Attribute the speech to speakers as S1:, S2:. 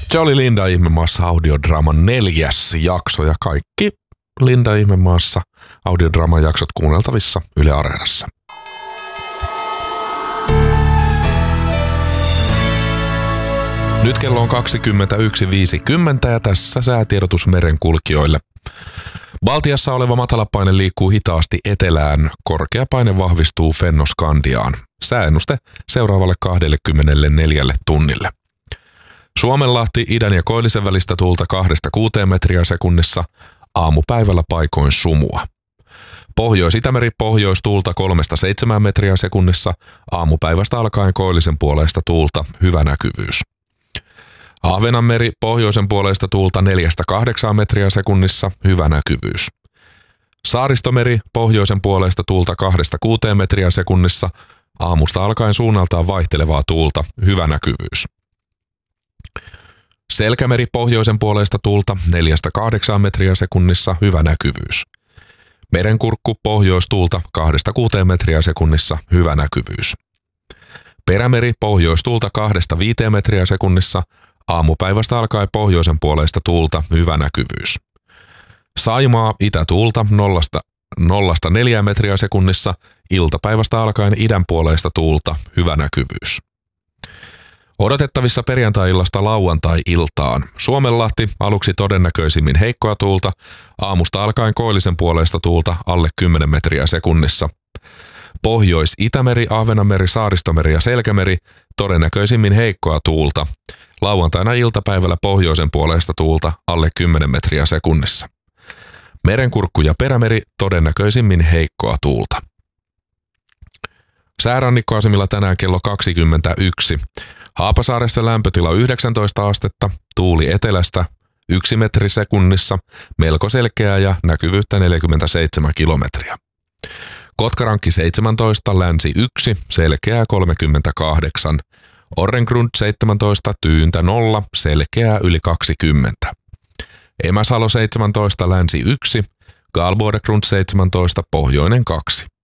S1: Se oli Linda Ihmemaassa audiodraaman 4. jakso ja kaikki Linda Ihmemaassa audiodraaman jaksot kuunneltavissa Yle Areenassa. Nyt kello on 21.50 ja tässä säätiedotus merenkulkijoille. Baltiassa oleva matalapaine liikkuu hitaasti etelään, korkea paine vahvistuu Fennoskandiaan. Sääennuste seuraavalle 24 tunnille. Suomenlahti idän ja koillisen välistä tuulta 2-6 metriä sekunnissa, aamupäivällä paikoin sumua. Pohjois-Itämeri pohjoistuulta 3-7 metriä sekunnissa, aamupäivästä alkaen koillisen puoleista tuulta, hyvä näkyvyys. Ahvenanmeri pohjoisen puoleista tuulta 4-8 metriä sekunnissa, hyvä näkyvyys. Saaristomeri pohjoisen puoleista tuulta 2-6 metriä sekunnissa, aamusta alkaen suunnaltaan vaihtelevaa tuulta, hyvä näkyvyys. Selkämeri pohjoisen puoleista tuulta 4-8 metriä sekunnissa, hyvä näkyvyys. Merenkurkku pohjoistuulta 2-6 metriä sekunnissa, hyvä näkyvyys. Perämeri pohjoistuulta 2-5 metriä sekunnissa, aamupäivästä alkaen pohjoisen puoleista tuulta, hyvä näkyvyys. Saimaa itätuulta 0-4 metriä sekunnissa, iltapäivästä alkaen idän puoleista tuulta, hyvä näkyvyys. Odotettavissa perjantai-illasta lauantai-iltaan. Suomenlahti aluksi todennäköisimmin heikkoa tuulta, aamusta alkaen koillisen puoleista tuulta alle 10 metriä sekunnissa. Pohjois-Itämeri, Ahvenanmeri, Saaristomeri ja Selkämeri todennäköisimmin heikkoa tuulta. Lauantaina iltapäivällä pohjoisen puoleista tuulta alle 10 metriä sekunnissa. Merenkurkku ja Perämeri todennäköisimmin heikkoa tuulta. Säärannikkoasemilla tänään kello 21. Haapasaaressa lämpötila 19 astetta, tuuli etelästä 1 metri sekunnissa, melko selkeää ja näkyvyyttä 47 kilometriä. Kotkarankki 17, länsi 1, selkeää 38. Orrengrund 17, tyyntä 0, selkeää yli 20. Emäsalo 17, länsi 1, Galbordegrund 17, pohjoinen 2.